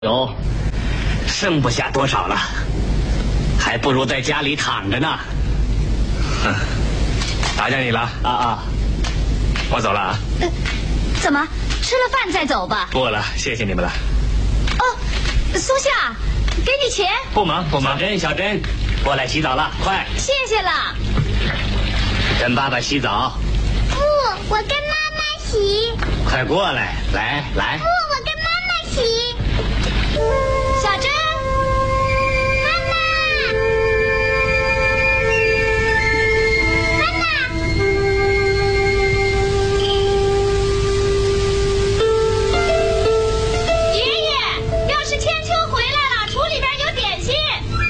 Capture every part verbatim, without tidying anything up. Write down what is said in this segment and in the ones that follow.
有，剩不下多少了，还不如在家里躺着呢。嗯，打搅你了啊啊！我走了啊。 呃，怎么吃了饭再走吧？ 不了，谢谢你们了。 哦，苏夏，给你钱。 不忙不忙。小珍，小珍，过来洗澡了，快！ 谢谢了。 跟爸爸洗澡。 不，我跟妈妈洗。 快过来，来来。 不，我跟妈妈洗。 小珍， 妈妈，妈妈， 爷爷，要是千秋回来了，橱里边有点心。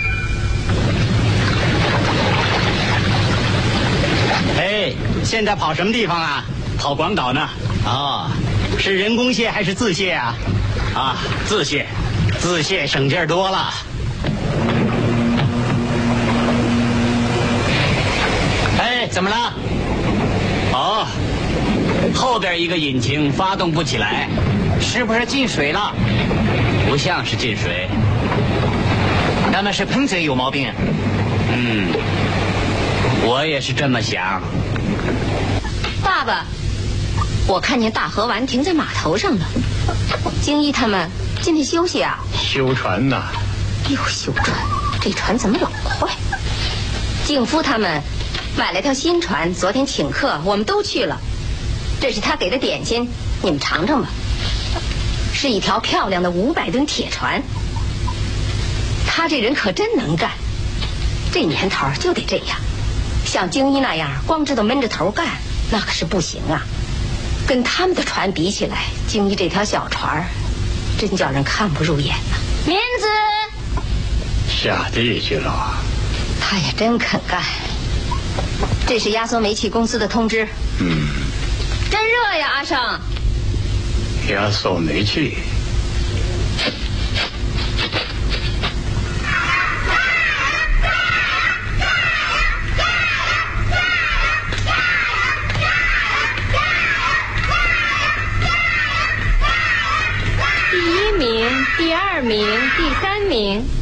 哎，现在跑什么地方啊？ 跑广岛呢。 哦，是人工蟹还是自蟹啊？ 啊，自蟹。 自蟹省劲儿多了。哎，怎么了？ 哦，后边一个引擎发动不起来， 是不是进水了？ 不像是进水。 那么是喷嘴有毛病。 嗯，我也是这么想。 爸爸，我看见大河丸停在码头上了，京一他们今天休息啊？ 修船呐。 又修船，这船怎么老坏？静夫他们买了条新船，昨天请客，我们都去了。这是他给的点心，你们尝尝吧。是一条漂亮的五百吨铁船。他这人可真能干，这年头就得这样。像京一那样光知道闷着头干，那可是不行啊。跟他们的船比起来，京一这条小船真叫人看不入眼呐。棉子下地去了。 他也真肯干。这是压缩煤气公司的通知。 嗯， 真热呀，阿胜。 压缩煤气。 第一名，第二名，第三名。